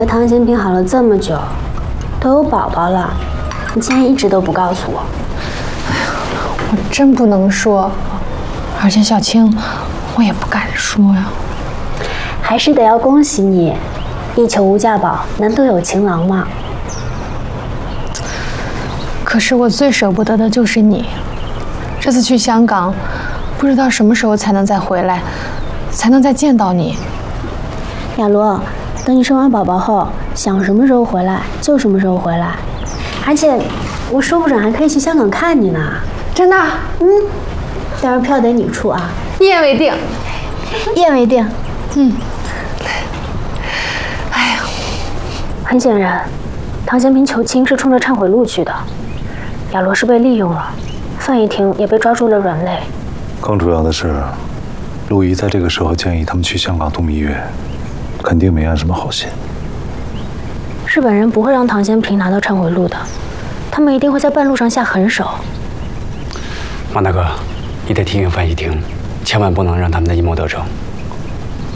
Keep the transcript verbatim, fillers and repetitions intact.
唐贤平好了这么久，都有宝宝了，你竟然一直都不告诉我。 哎呀，我真不能说，而且小青，我也不敢说呀。 还是得要恭喜你，一求无价宝，难得有情郎嘛。 可是我最舍不得的就是你，这次去香港，不知道什么时候才能再回来，才能再见到你。 亚罗，等你生完宝宝后，想什么时候回来就什么时候回来，而且我说不准还可以去香港看你呢。 真的？ 嗯，到时候票得你出啊。 一言为定， 一言为定。 嗯。哎呀， 很显然，唐贤平求亲是冲着忏悔录去的，亚罗是被利用了，范逸婷也被抓住了软肋。 更主要的是，陆仪在这个时候建议他们去香港度蜜月，肯定没安什么好心。 日本人不会让唐贤平拿到忏悔录的，他们一定会在半路上下狠手。 马大哥，你得提醒范逸婷，千万不能让他们的阴谋得逞。